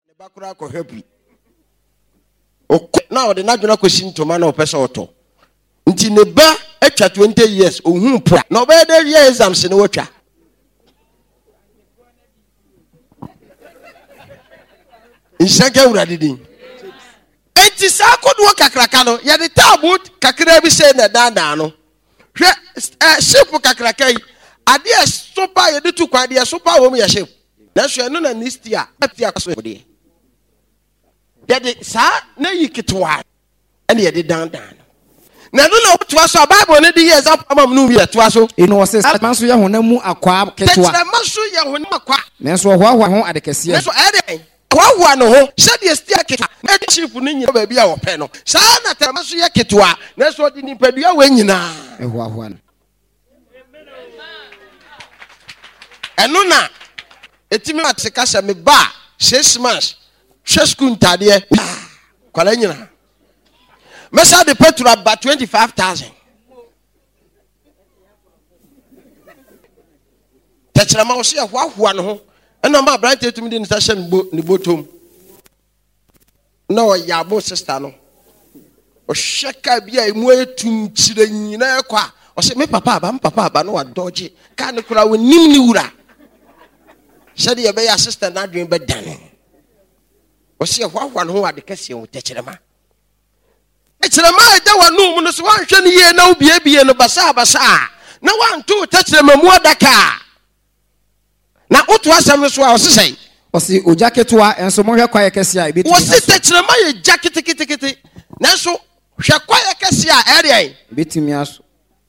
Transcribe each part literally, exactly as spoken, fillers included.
bakura ko happy now the na question to man opesa oto nti ne ba atwa twenty years ohun po na oba dey year exams ne watwa insaka urade din enti sa kodo kakraka no ye de tabu kakra bi se na dada no hwe ship kakraka yi ade sopa ye de tu kwa de sopa wo mu ye ship na so no na nistia atia so de de sa na yikitwa ene ye de dan dan na no na to so Bible ne de years amam no wi to so ino wose manso ye honamu akwa ketwa te manso ye honam akwa nenso hoahoa ho adekese nenso ade hoahoa no ho se de stia ketwa na de chief no nyina ba bia wo pe no sa na te manso ye ketwa nenso de nipadua wa nyina e hoahoa no eno na etimi matseka sha me ba six months hwesku ntade kwala nyina mesa de petrol about twenty-five thousand tachira ma wo se hoahoa no ho eno ma brand etumi de station bo ni botom no ya bo sister no o sheka bia emu etum chire nyina ekwa o se me papa aba me papa aba no wa doje ka ne kura wonim ni wura shade ye be ya sister na dwen be dan o se hoahoa no ho ade kase wo tachira ma tachira ma da wanu mu no so wan hwe ne ye na obie bie no basa basa na wan to tachira ma mu adaka na otu asem so a o se sei o se o jacketwa enso mo hwe kwaye kase a ebi o se tachira ma ye jacket kete kete na so hwe kwaye kase a area betimi aso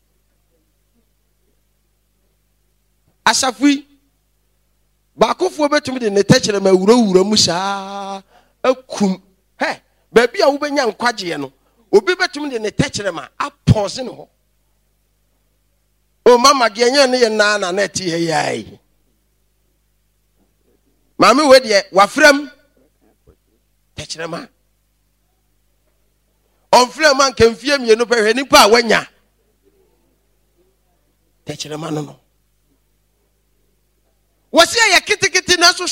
asafui bakofo betumi de ne tachira ma wura wura mu saa akum he ba bia wo benya nkwaje no obi betumi de ne tachira ma apose ne ho o mama ge nya ne ye na na na ti he yai mama we de wafram tachira ma on frem man kan fie mie no pehwe nipa a wanya tachira ma no no wasi ya kitikiti na so